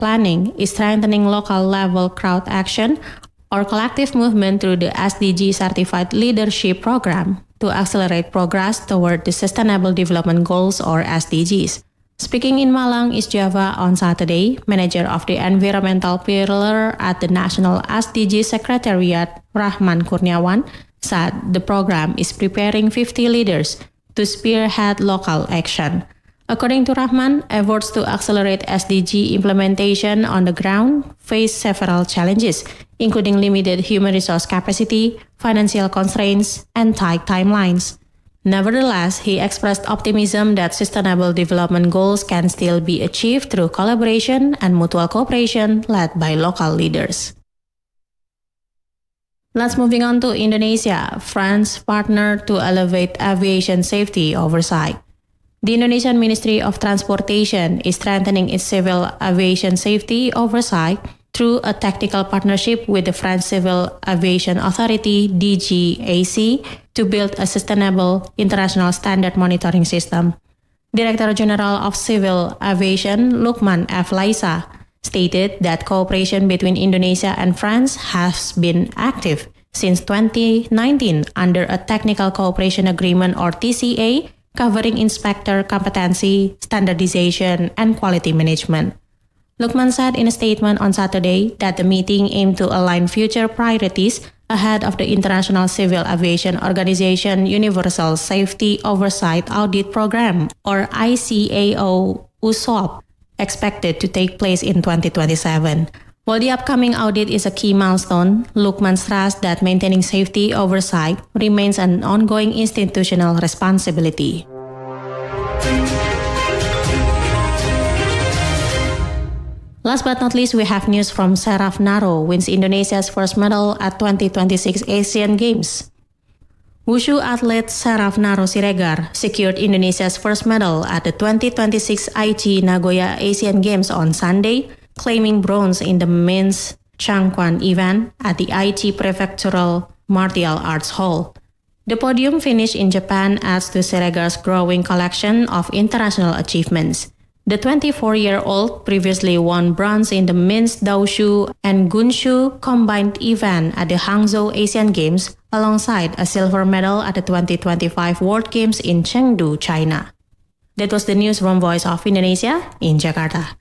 planning is strengthening local-level crowd action or collective movement through the SDG Certified Leadership Program to accelerate progress toward the Sustainable Development Goals or SDGs. Speaking in Malang, East Java on Saturday, manager of the environmental pillar at the National SDG Secretariat, Rahman Kurniawan, said the program is preparing 50 leaders to spearhead local action. According to Rahman, efforts to accelerate SDG implementation on the ground face several challenges, including limited human resource capacity, financial constraints, and tight timelines. Nevertheless, he expressed optimism that sustainable development goals can still be achieved through collaboration and mutual cooperation led by local leaders. Let's moving on to Indonesia. France partnered to elevate aviation safety oversight. The Indonesian Ministry of Transportation is strengthening its civil aviation safety oversight through a technical partnership with the French Civil Aviation Authority DGAC to build a sustainable international standard monitoring system. Director General of Civil Aviation Lukman F. Laisa stated that cooperation between Indonesia and France has been active since 2019 under a Technical Cooperation Agreement or TCA covering inspector competency, standardization, and quality management. Lukman said in a statement on Saturday that the meeting aimed to align future priorities ahead of the International Civil Aviation Organization Universal Safety Oversight Audit Program, or ICAO USOP, expected to take place in 2027. While the upcoming audit is a key milestone, Lukman stressed that maintaining safety oversight remains an ongoing institutional responsibility. Last but not least, we have news from Seraf Naro wins Indonesia's first medal at 2026 Asian Games. Wushu athlete Seraf Naro Siregar secured Indonesia's first medal at the 2026 Aichi Nagoya Asian Games on Sunday, claiming bronze in the men's Changquan event at the Aichi Prefectural Martial Arts Hall. The podium finish in Japan adds to Siregar's growing collection of international achievements. The 24-year-old previously won bronze in the men's Daoshu and Gunshu combined event at the Hangzhou Asian Games alongside a silver medal at the 2025 World Games in Chengdu, China. That was the news from Voice of Indonesia in Jakarta.